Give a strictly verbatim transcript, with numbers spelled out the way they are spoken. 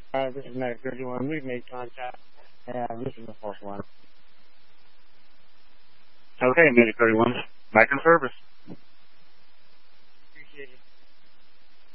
Uh, this is Medic thirty-one. We've made contact. Uh, this is the fourth one. Okay, Medic thirty-one. Back in service.